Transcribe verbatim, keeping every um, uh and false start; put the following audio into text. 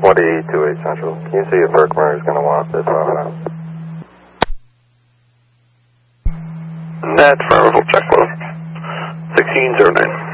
twenty-two eight Central. Can you see if Herkimer is going to want this off now? Net, affirmative, check close. sixteen zero nine.